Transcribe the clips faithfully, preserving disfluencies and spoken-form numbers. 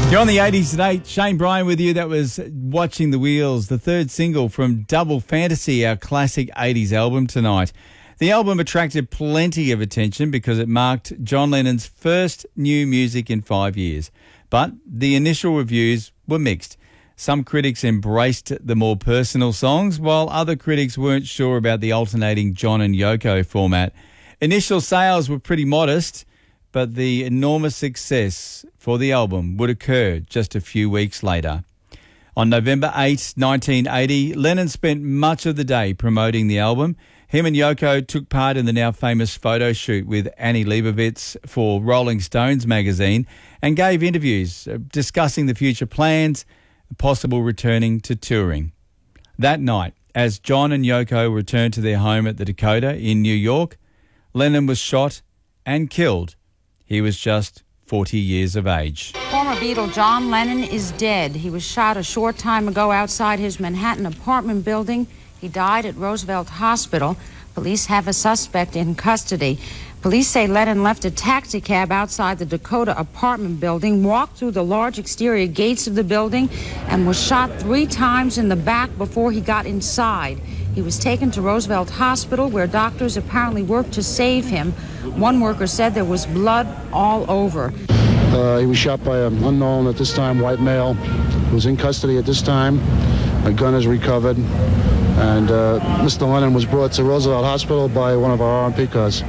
You're on the eighties today. Shane Bryan with you. That was Watching the Wheels, the third single from Double Fantasy, our classic eighties album tonight. The album attracted plenty of attention because it marked John Lennon's first new music in five years. But the initial reviews were mixed. Some critics embraced the more personal songs, while other critics weren't sure about the alternating John and Yoko format. Initial sales were pretty modest, but the enormous success for the album would occur just a few weeks later. On November eighth, nineteen eighty, Lennon spent much of the day promoting the album. Him and Yoko took part in the now famous photo shoot with Annie Leibovitz for Rolling Stones magazine and gave interviews discussing the future plans, possible returning to touring. That night, as John and Yoko returned to their home at the Dakota in New York, Lennon was shot and killed. He was just forty years of age. Former Beatle John Lennon is dead. He was shot a short time ago outside his Manhattan apartment building. He died at Roosevelt Hospital. Police have a suspect in custody. Police say Lennon left a taxi cab outside the Dakota apartment building, walked through the large exterior gates of the building, and was shot three times in the back before he got inside. He was taken to Roosevelt Hospital, where doctors apparently worked to save him. One worker said there was blood all over. Uh, he was shot by an unknown, at this time, white male who was in custody at this time. A gun is recovered, and uh, Mister Lennon was brought to Roosevelt Hospital by one of our R and P cars.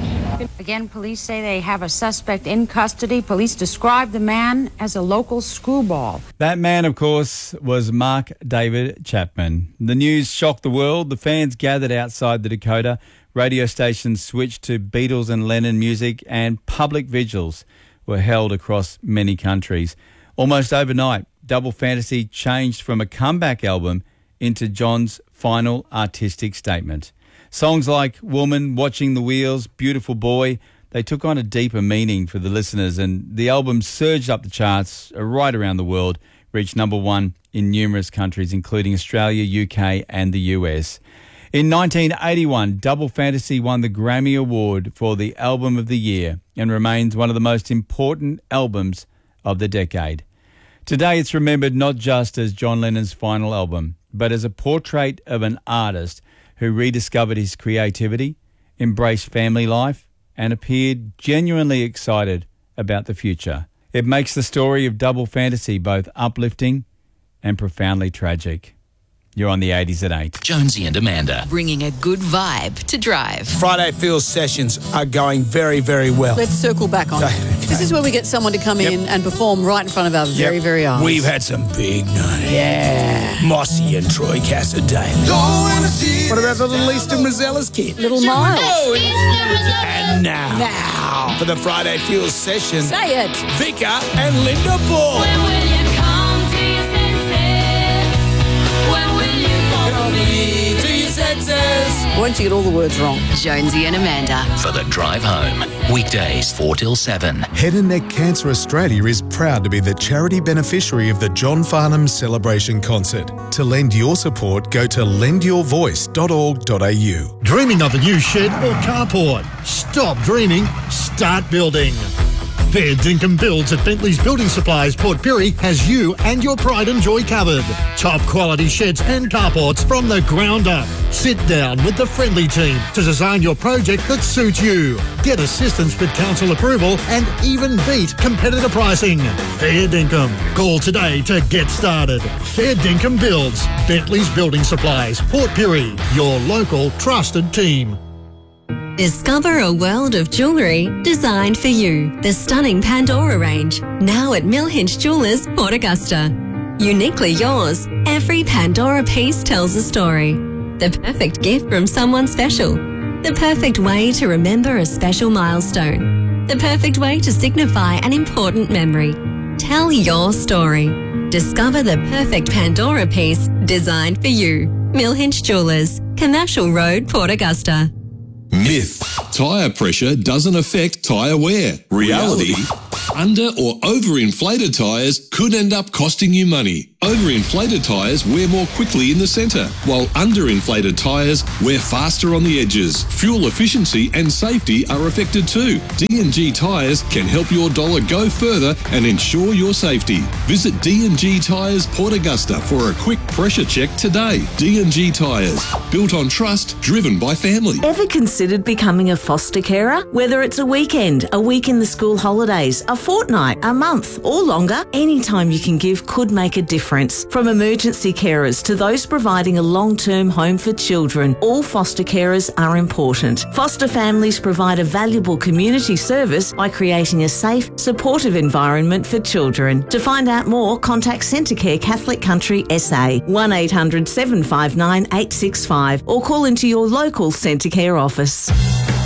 Again, police say they have a suspect in custody. Police describe the man as a local screwball. That man, of course, was Mark David Chapman. The news shocked the world. The fans gathered outside the Dakota. Radio stations switched to Beatles and Lennon music, and public vigils were held across many countries. Almost overnight, Double Fantasy changed from a comeback album into John's final artistic statement. Songs like Woman, Watching the Wheels, Beautiful Boy, they took on a deeper meaning for the listeners, and the album surged up the charts right around the world, reached number one in numerous countries, including Australia, U K and the U S. In nineteen eighty-one, Double Fantasy won the Grammy Award for the Album of the Year and remains one of the most important albums of the decade. Today it's remembered not just as John Lennon's final album, but as a portrait of an artist who rediscovered his creativity, embraced family life, and appeared genuinely excited about the future. It makes the story of Double Fantasy both uplifting and profoundly tragic. You're on the eighties at eight. Jonesy and Amanda. Bringing a good vibe to drive. Friday Feels sessions are going very, very well. Let's circle back on. Okay. This is where we get someone to come Yep. in and perform right in front of our very, Yep. very eyes. We've had some big names. Yeah. Mossy and Troy Casadale. What about the little Easton Rosella's kid? Little Miles. And now, Now. for the Friday Feels session, Say it. Vika and Linda Ball. When will you come to your senses? When will you follow me to your senses? Won't you get all the words wrong? Jonesy and Amanda. For the drive home. Weekdays four till seven. Head and Neck Cancer Australia is proud to be the charity beneficiary of the John Farnham Celebration Concert. To lend your support, go to lend your voice dot org dot a u. Dreaming of a new shed or carport? Stop dreaming, start building. Fair Dinkum Builds at Bentley's Building Supplies, Port Pirie has you and your pride and joy covered. Top quality sheds and carports from the ground up. Sit down with the friendly team to design your project that suits you. Get assistance with council approval and even beat competitor pricing. Fair Dinkum. Call today to get started. Fair Dinkum Builds, Bentley's Building Supplies, Port Pirie, your local trusted team. Discover a world of jewellery designed for you. The stunning Pandora range, now at Millhinch Jewellers, Port Augusta. Uniquely yours, every Pandora piece tells a story. The perfect gift from someone special. The perfect way to remember a special milestone. The perfect way to signify an important memory. Tell your story. Discover the perfect Pandora piece designed for you. Millhinch Jewellers, Commercial Road, Port Augusta. Myth. Tyre pressure doesn't affect tyre wear. Reality. Under or overinflated tyres could end up costing you money. Overinflated tyres wear more quickly in the centre, while underinflated tyres wear faster on the edges. Fuel efficiency and safety are affected too. D and G Tyres can help your dollar go further and ensure your safety. Visit D and G Tyres Port Augusta for a quick pressure check today. D and G Tyres, built on trust, driven by family. Ever considered becoming a foster carer? Whether it's a weekend, a week in the school holidays, a fortnight, a month, or longer, any time you can give could make a difference. From emergency carers to those providing a long-term home for children, all foster carers are important. Foster families provide a valuable community service by creating a safe, supportive environment for children. To find out more, contact Centrecare Catholic Country S A, one eight hundred seven five nine eight six five, or call into your local Centrecare office.